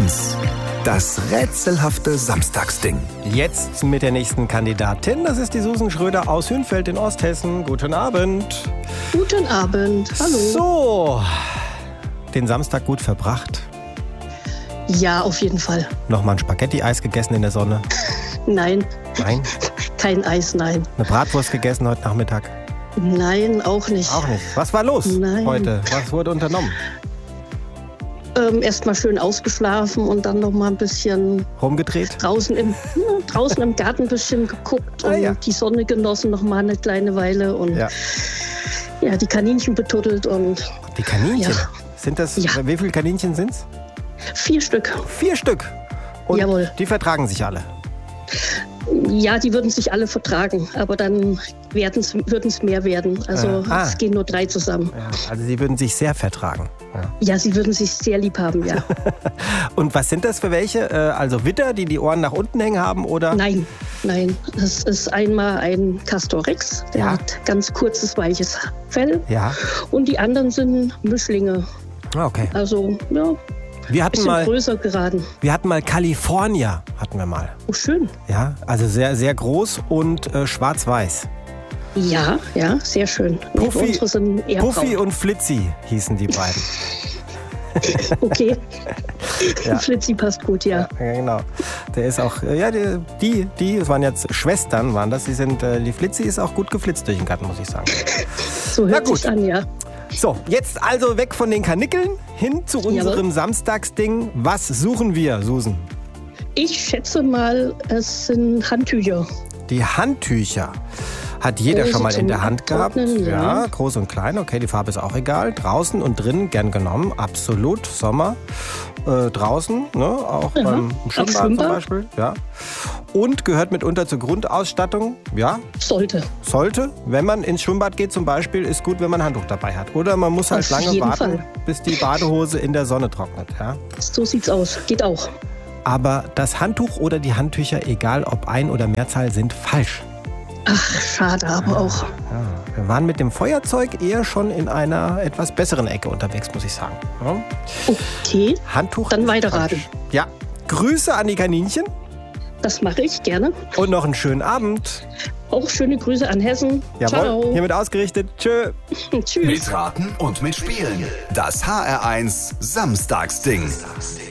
HR1, das rätselhafte Samstagsding. Jetzt mit der nächsten Kandidatin, das ist die Susan Schröder aus Hünfeld in Osthessen. Guten Abend. Guten Abend, hallo. So, den Samstag gut verbracht? Ja, auf jeden Fall. Nochmal ein Spaghetti-Eis gegessen in der Sonne? Nein. Nein? Kein Eis, nein. Eine Bratwurst gegessen heute Nachmittag? Nein, auch nicht. Auch nicht. Was war los heute? Was wurde unternommen? Erstmal schön ausgeschlafen und dann noch mal ein bisschen rumgedreht? Draußen im Garten ein bisschen geguckt und die Sonne genossen noch mal eine kleine Weile und die Kaninchen betuddelt und... Die Kaninchen? Ja. Sind das, wie viele Kaninchen sind es? 4 Stück. 4 Stück? Und jawohl. Die vertragen sich alle? Ja, die würden sich alle vertragen, aber dann würden es mehr werden. Also es gehen nur 3 zusammen. Ja, also sie würden sich sehr vertragen. Ja, sie würden sich sehr lieb haben, ja. Und was sind das für welche? Also Witter, die die Ohren nach unten hängen haben, oder? Nein. Das ist einmal ein Castor Rex, der hat ganz kurzes, weiches Fell. Ja. Und die anderen sind Mischlinge. Okay. Also, ja. Wir hatten mal größer geraten. Wir hatten mal California, hatten wir mal. Oh, schön. Ja, also sehr, sehr groß und schwarz-weiß. Ja, sehr schön. Puffy und Flitzy hießen die beiden. Okay. Flitzy passt gut, ja. Ja, genau. Der ist auch, das waren jetzt Schwestern, waren das. Die Flitzy ist auch gut geflitzt durch den Garten, muss ich sagen. So hört sich's an, ja. So, jetzt also weg von den Kanickeln hin zu unserem Samstagsding. Was suchen wir, Susan? Ich schätze mal, es sind Handtücher. Die Handtücher hat jeder schon mal in der Hand gehabt. Ja, groß und klein. Okay, die Farbe ist auch egal. Draußen und drinnen gern genommen. Absolut. Sommer. Draußen, ne? Auch beim Schwimmbad zum Beispiel. Ja. Und gehört mitunter zur Grundausstattung. Ja. Sollte. Wenn man ins Schwimmbad geht zum Beispiel, ist gut, wenn man ein Handtuch dabei hat. Oder man muss halt lange warten, bis die Badehose in der Sonne trocknet. Ja? So sieht's aus. Geht auch. Aber das Handtuch oder die Handtücher, egal ob Ein- oder Mehrzahl, sind falsch. Ach, schade, aber auch. Ja. Wir waren mit dem Feuerzeug eher schon in einer etwas besseren Ecke unterwegs, muss ich sagen. Ja. Okay. Handtuch. Dann weiterraten. Ja. Grüße an die Kaninchen. Das mache ich gerne. Und noch einen schönen Abend. Auch schöne Grüße an Hessen. Jawohl. Ciao. Hiermit ausgerichtet. Tschö. Tschüss. Mitraten und mitspielen. Das HR1 Samstagsding.